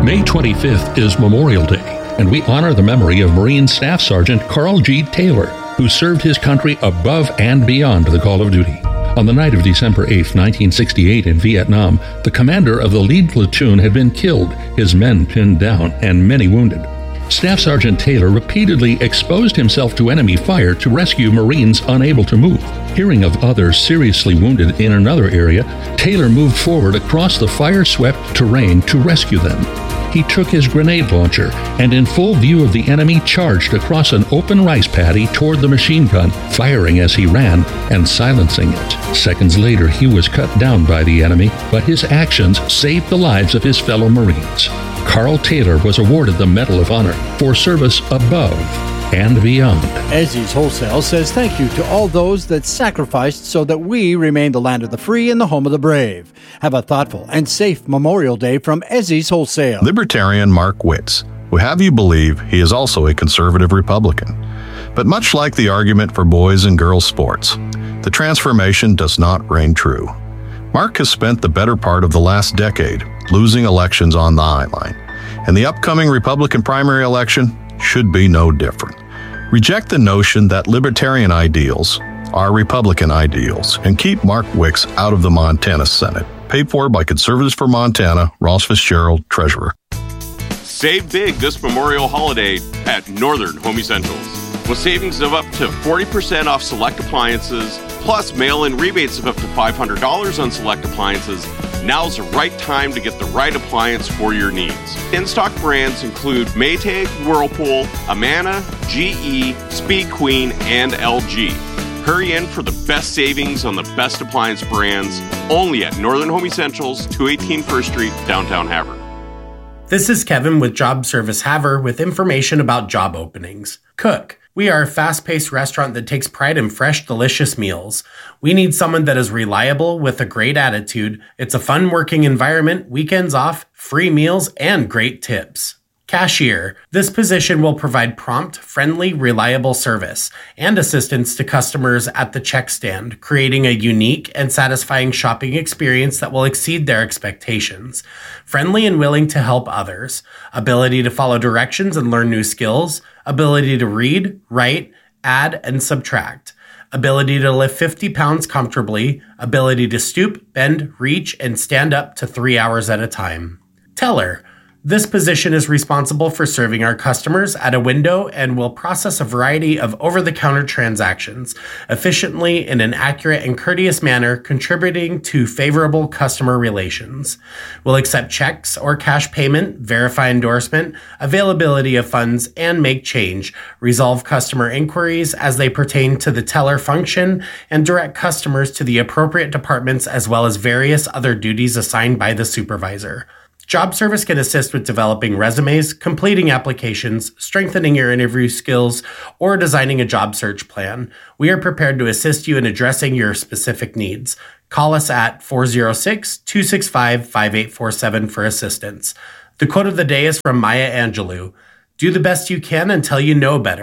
May 25th is Memorial Day, and we honor the memory of Marine Staff Sergeant Carl G. Taylor, who served his country above and beyond the call of duty. On the night of December 8, 1968 in Vietnam, the commander of the lead platoon had been killed, his men pinned down, and many wounded. Staff Sergeant Taylor repeatedly exposed himself to enemy fire to rescue Marines unable to move. Hearing of others seriously wounded in another area, Taylor moved forward across the fire-swept terrain to rescue them. He took his grenade launcher and, in full view of the enemy, charged across an open rice paddy toward the machine gun, firing as he ran and silencing it. Seconds later, he was cut down by the enemy, but his actions saved the lives of his fellow Marines. Carl Taylor was awarded the Medal of Honor for service above and beyond. Ezzy's Wholesale says thank you to all those that sacrificed so that we remain the land of the free and the home of the brave. Have a thoughtful and safe Memorial Day from Ezzy's Wholesale. Libertarian Mark Witz will have you believe he is also a conservative Republican. But much like the argument for boys and girls sports, the transformation does not reign true. Mark has spent the better part of the last decade losing elections on the High Line, and the upcoming Republican primary election should be no different. Reject the notion that libertarian ideals are Republican ideals and keep Mark Wicks out of the Montana Senate. Paid for by Conservatives for Montana, Ross Fitzgerald, Treasurer. Save big this Memorial holiday at Northern Home Essentials, with savings of up to 40% off select appliances, plus mail-in rebates of up to $500 on select appliances. Now's the right time to get the right appliance for your needs. In-stock brands include Maytag, Whirlpool, Amana, GE, Speed Queen, and LG. Hurry in for the best savings on the best appliance brands, only at Northern Home Essentials, 218 First Street, downtown Havre. This is Kevin with Job Service Havre with information about job openings. Cook. We are a fast-paced restaurant that takes pride in fresh, delicious meals. We need someone that is reliable with a great attitude. It's a fun working environment, weekends off, free meals, and great tips. Cashier. This position will provide prompt, friendly, reliable service and assistance to customers at the check stand, creating a unique and satisfying shopping experience that will exceed their expectations. Friendly and willing to help others. Ability to follow directions and learn new skills. Ability to read, write, add, and subtract. Ability to lift 50 pounds comfortably. Ability to stoop, bend, reach, and stand up to 3 hours at a time. Teller. This position is responsible for serving our customers at a window and will process a variety of over-the-counter transactions efficiently in an accurate and courteous manner, contributing to favorable customer relations. We'll accept checks or cash payment, verify endorsement, availability of funds, and make change, resolve customer inquiries as they pertain to the teller function, and direct customers to the appropriate departments as well as various other duties assigned by the supervisor. Job Service can assist with developing resumes, completing applications, strengthening your interview skills, or designing a job search plan. We are prepared to assist you in addressing your specific needs. Call us at 406-265-5847 for assistance. The quote of the day is from Maya Angelou. Do the best you can until you know better.